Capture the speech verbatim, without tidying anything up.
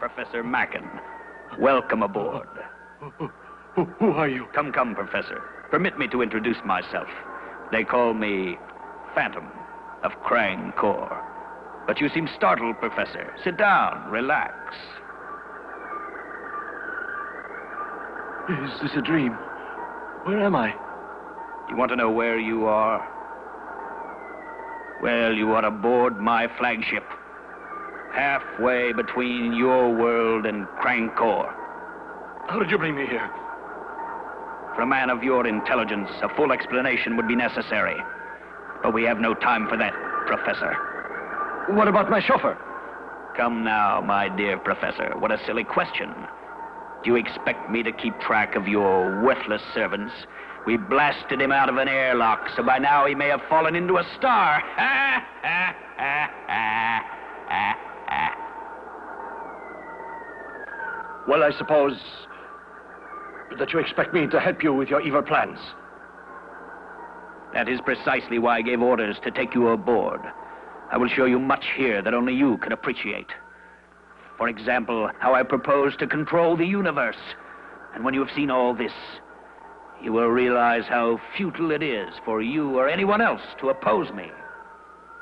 Professor Mackin. Welcome aboard. Who, who, who are you? Come, come, Professor. Permit me to introduce myself. They call me Phantom of Krang Corps. But you seem startled, Professor. Sit down, relax. Is this a dream? Where am I? You want to know where you are? Well, you are aboard my flagship. Halfway between your world and Krang Corps. How did you bring me here? For a man of your intelligence, a full explanation would be necessary. But we have no time for that, Professor. What about my chauffeur? Come now, my dear Professor. What a silly question. Do you expect me to keep track of your worthless servants? We blasted him out of an airlock, so by now he may have fallen into a star. Well, I suppose that you expect me to help you with your evil plans. That is precisely why I gave orders to take you aboard. I will show you much here that only you can appreciate. For example, how I propose to control the universe. And when you have seen all this, you will realize how futile it is for you or anyone else to oppose me.